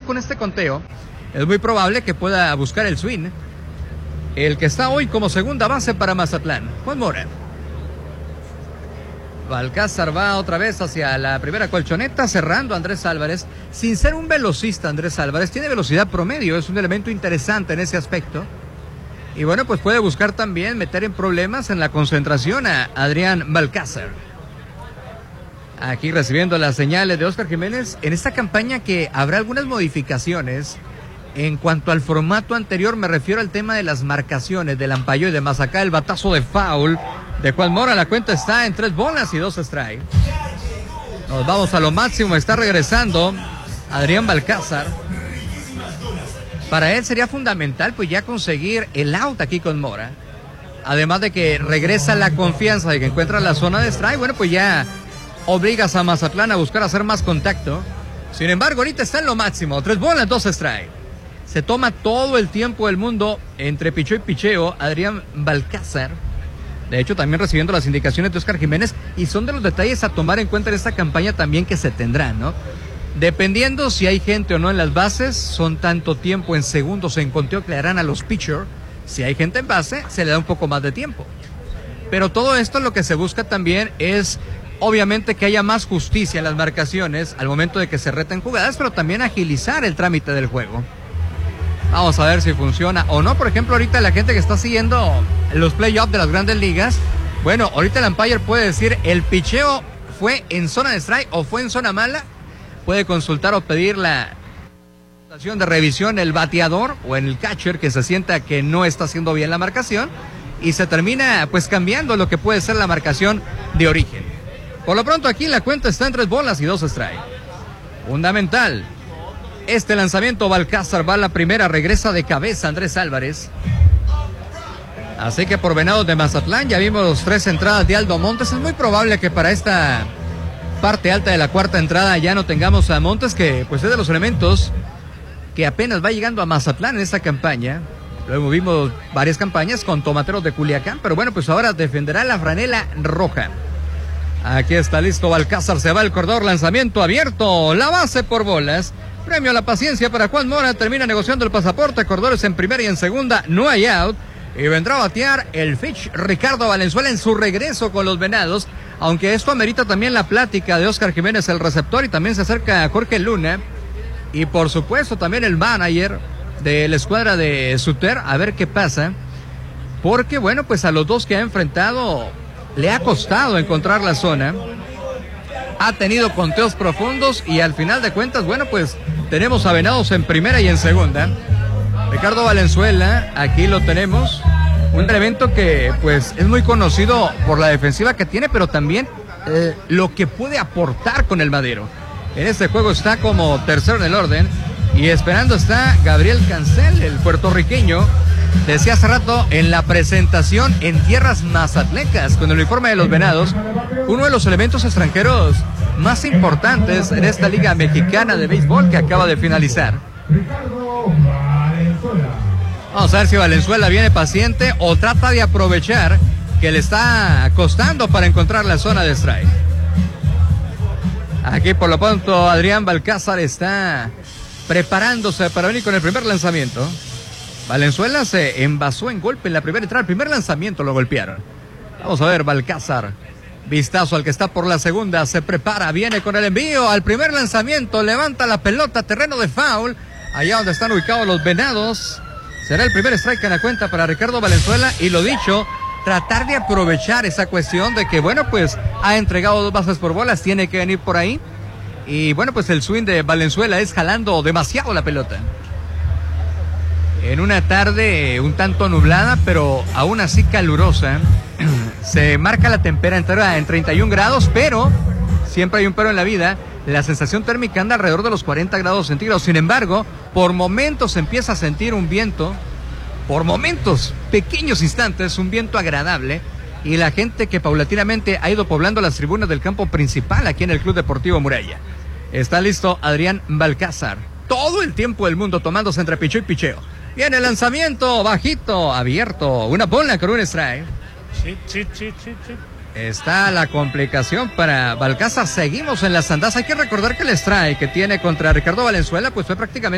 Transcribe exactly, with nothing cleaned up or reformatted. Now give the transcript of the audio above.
con este conteo, es muy probable que pueda buscar el swing el que está hoy como segunda base para Mazatlán, Juan Mora. Balcázar va otra vez hacia la primera colchoneta, cerrando a Andrés Álvarez. Sin ser un velocista, Andrés Álvarez tiene velocidad promedio, es un elemento interesante en ese aspecto. Y bueno, pues puede buscar también meter en problemas en la concentración a Adrián Balcázar. Aquí recibiendo las señales de Óscar Jiménez, en esta campaña que habrá algunas modificaciones. En cuanto al formato anterior, me refiero al tema de las marcaciones del umpire y demás. Acá el batazo de foul de Juan Mora, la cuenta está en tres bolas y dos strikes. Nos vamos a lo máximo, está regresando Adrián Balcázar. Para él sería fundamental pues ya conseguir el out aquí con Mora. Además de que regresa la confianza de que encuentra la zona de strike, bueno pues ya obligas a Mazatlán a buscar hacer más contacto. Sin embargo, ahorita está en lo máximo, tres bolas, dos strikes. Se toma todo el tiempo del mundo entre picheo y picheo Adrián Balcázar. De hecho, también recibiendo las indicaciones de Óscar Jiménez, y son de los detalles a tomar en cuenta en esta campaña también que se tendrán, ¿no? Dependiendo si hay gente o no en las bases, son tanto tiempo en segundos en conteo que le darán a los pitchers. Si hay gente en base, se le da un poco más de tiempo. Pero todo esto lo que se busca también es, obviamente, que haya más justicia en las marcaciones al momento de que se reten jugadas, pero también agilizar el trámite del juego. Vamos a ver si funciona o no. Por ejemplo, ahorita la gente que está siguiendo los playoffs de las grandes ligas, bueno, ahorita el umpire puede decir el picheo fue en zona de strike o fue en zona mala. Puede consultar o pedir la estación de revisión el bateador o en el catcher que se sienta que no está haciendo bien la marcación y se termina pues cambiando lo que puede ser la marcación de origen. Por lo pronto aquí la cuenta está en tres bolas y dos strikes. Fundamental. Este lanzamiento, Balcázar va a la primera, regresa de cabeza Andrés Álvarez. Así que por Venados de Mazatlán ya vimos los tres entradas de Aldo Montes. Es muy probable que para esta parte alta de la cuarta entrada ya no tengamos a Montes, que pues es de los elementos que apenas va llegando a Mazatlán en esta campaña. Luego vimos varias campañas con Tomateros de Culiacán, pero bueno, pues ahora defenderá la franela roja. Aquí está listo Balcázar, se va el corredor, lanzamiento abierto, la base por bolas. Premio a la paciencia para Juan Mora, termina negociando el pasaporte, corredores en primera y en segunda, no hay out. Y vendrá a batear el Fitch Ricardo Valenzuela en su regreso con los Venados, aunque esto amerita también la plática de Óscar Jiménez, el receptor, y también se acerca a Jorge Luna. Y por supuesto también el manager de la escuadra de Suter, a ver qué pasa. Porque bueno, pues a los dos que ha enfrentado le ha costado encontrar la zona. Ha tenido conteos profundos y al final de cuentas, bueno, pues tenemos a Venados en primera y en segunda. Ricardo Valenzuela, aquí lo tenemos. Un elemento que pues es muy conocido por la defensiva que tiene, pero también eh, lo que puede aportar con el Madero. En este juego está como tercero en el orden y esperando está Gabriel Cancel, el puertorriqueño. Decía hace rato en la presentación en tierras mazatlecas con el uniforme de los Venados, uno de los elementos extranjeros más importantes en esta liga mexicana de béisbol que acaba de finalizar. Vamos a ver si Valenzuela viene paciente o trata de aprovechar que le está costando para encontrar la zona de strike. Aquí por lo pronto Adrián Balcázar está preparándose para venir con el primer lanzamiento. Valenzuela se envasó en golpe en la primera entrada. El primer lanzamiento lo golpearon. Vamos a ver, Balcázar. Vistazo al que está por la segunda. Se prepara, viene con el envío al primer lanzamiento. Levanta la pelota, terreno de foul. Allá donde están ubicados los Venados. Será el primer strike en la cuenta para Ricardo Valenzuela. Y lo dicho, tratar de aprovechar esa cuestión de que, bueno, pues ha entregado dos bases por bolas. Tiene que venir por ahí. Y bueno, pues el swing de Valenzuela es jalando demasiado la pelota. En una tarde un tanto nublada, pero aún así calurosa. Se marca la temperatura en treinta y un grados, pero siempre hay un pero en la vida. La sensación térmica anda alrededor de los cuarenta grados centígrados. Sin embargo, por momentos se empieza a sentir un viento, por momentos, pequeños instantes, un viento agradable. Y la gente que paulatinamente ha ido poblando las tribunas del campo principal aquí en el Club Deportivo Muralla. Está listo Adrián Balcázar. Todo el tiempo del mundo tomándose entre picheo y picheo. Viene el lanzamiento, bajito, abierto, una bola con un strike. Sí, sí, sí, sí, sí. Está la complicación para Balcázar. Seguimos en las andas. Hay que recordar que el strike que tiene contra Ricardo Valenzuela pues fue prácticamente